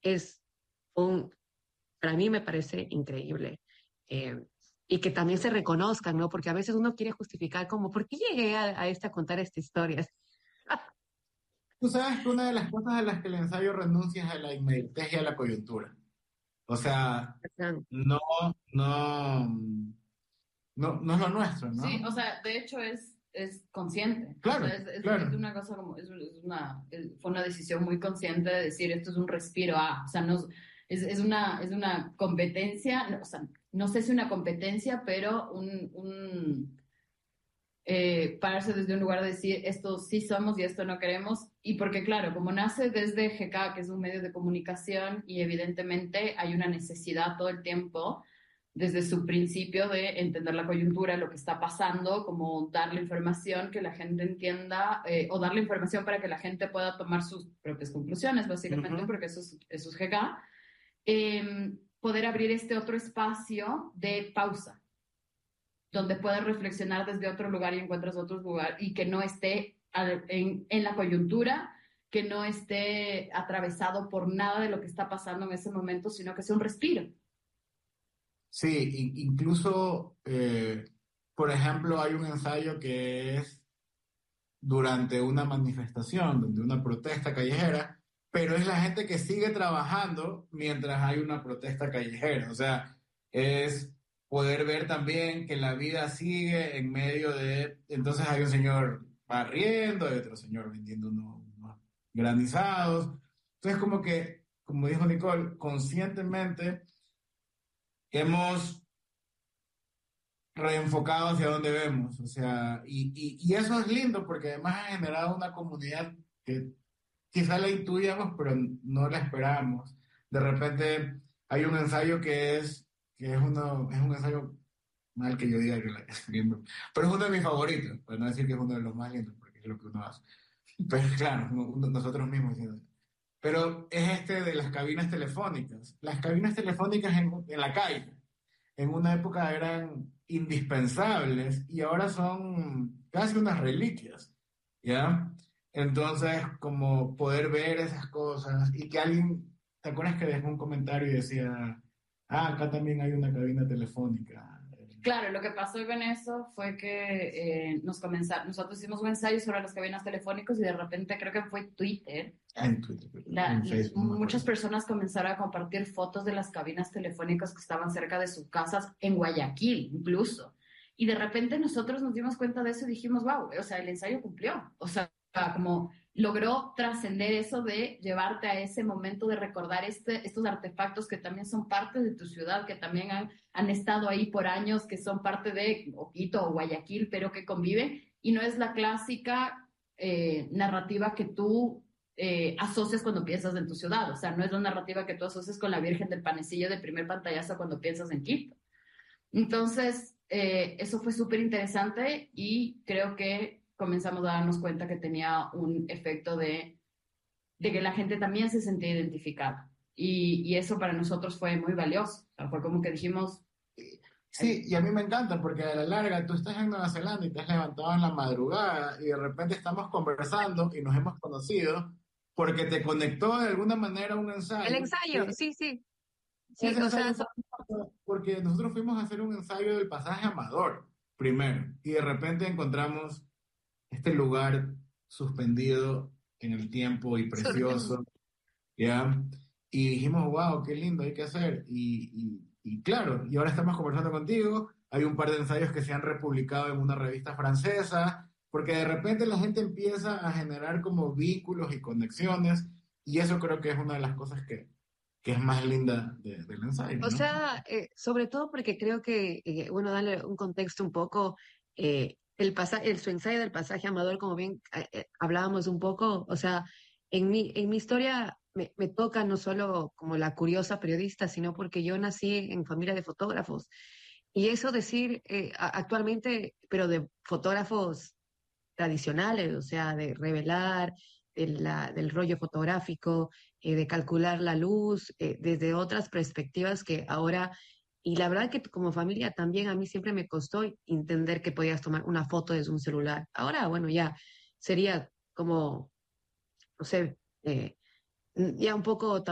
es un, para mí me parece increíble. Eh, y que también se reconozcan, ¿no? Porque a veces uno quiere justificar como, ¿por qué llegué a contar esta historia? Tú sabes que una de las cosas a las que el ensayo renuncia es a la inmediatez y a la coyuntura. O sea, no, no, no es lo nuestro, Sí, o ¿no? sea, de hecho es consciente. O sea, Claro, es claro. una cosa como, fue una decisión muy consciente de decir esto es un respiro a, o sea, no, es una competencia, no, o sea, no sé si una competencia, pero pararse desde un lugar de decir esto sí somos y esto no queremos. Y porque, claro, como nace desde GK, que es un medio de comunicación, y evidentemente hay una necesidad todo el tiempo, desde su principio, de entender la coyuntura, lo que está pasando, como darle información que la gente entienda, o darle información para que la gente pueda tomar sus propias conclusiones, básicamente, Ujú. porque eso es GK. Poder abrir este otro espacio de pausa donde puedes reflexionar desde otro lugar y encuentras otro lugar y que no esté en la coyuntura, que no esté atravesado por nada de lo que está pasando en ese momento, sino que sea un respiro. Sí, incluso, por ejemplo, hay un ensayo que es durante una manifestación, donde una protesta callejera, pero es la gente que sigue trabajando mientras hay una protesta callejera. O sea, es poder ver también que la vida sigue en medio de... Entonces hay un señor barriendo, hay otro señor vendiendo unos granizados. Entonces como que, como dijo Nicole, conscientemente hemos reenfocado hacia donde vemos, o sea, y eso es lindo porque además ha generado una comunidad que quizá la intuíamos, pero no la esperábamos. De repente hay un ensayo es un ensayo, mal que yo diga que es lindo, pero es uno de mis favoritos, para no decir que es uno de los más lindos, porque es lo que uno hace. Pero claro, nosotros mismos diciendo. Pero es este de las cabinas telefónicas. Las cabinas telefónicas en la calle en una época eran indispensables y ahora son casi unas reliquias, ¿ya? Entonces, como poder ver esas cosas y que alguien, ¿te acuerdas que dejó un comentario y decía, ah, acá también hay una cabina telefónica? Claro, lo que pasó con eso fue que nosotros hicimos un ensayo sobre las cabinas telefónicas y de repente creo que fue Twitter. En Twitter, en Facebook, no me Muchas acuerdo. personas comenzaron a compartir fotos de las cabinas telefónicas que estaban cerca de sus casas, en Guayaquil incluso. Y de repente nosotros nos dimos cuenta de eso y dijimos, wow, o sea, el ensayo cumplió. O sea, como logró trascender eso de llevarte a ese momento de recordar estos artefactos que también son parte de tu ciudad, que también han estado ahí por años, que son parte de Quito o Guayaquil, pero que conviven. Y no es la clásica narrativa que tú asocias cuando piensas en tu ciudad. O sea, no es la narrativa que tú asocias con la Virgen del Panecillo de primer pantallazo cuando piensas en Quito. Entonces, eso fue súper interesante y creo que comenzamos a darnos cuenta que tenía un efecto de que la gente también se sentía identificada. Y eso para nosotros fue muy valioso. O sea, fue como que dijimos, Sí, y a mí me encanta porque a la larga tú estás en Nueva Zelanda y te has levantado en la madrugada y de repente estamos conversando y nos hemos conocido porque te conectó de alguna manera un El ensayo ensayo, que sí, sí, sí, ese o sea, ensayo fue porque nosotros fuimos a hacer un ensayo del pasaje Amador primero y de repente encontramos este lugar suspendido en el tiempo y sorprendente. precioso, ¿ya? Y dijimos, wow, qué lindo, hay que hacer. Y claro, y ahora estamos conversando contigo, hay un par de ensayos que se han republicado en una revista francesa, porque de repente la gente empieza a generar como vínculos y conexiones, y eso creo que es una de las cosas que es más linda del ensayo, O ¿no? sea, sobre todo porque creo que, bueno, darle un contexto un poco, su ensayo del pasaje Amador, como bien hablábamos un poco, o sea, en mi historia me toca no solo como la curiosa periodista, sino porque yo nací en familia de fotógrafos. Y eso decir actualmente, pero de fotógrafos tradicionales, o sea, de revelar, del rollo fotográfico, de calcular la luz, desde otras perspectivas que ahora, y la verdad que como familia también a mí siempre me costó entender que podías tomar una foto desde un celular. Ahora, bueno, ya sería como, no sé, ya un poco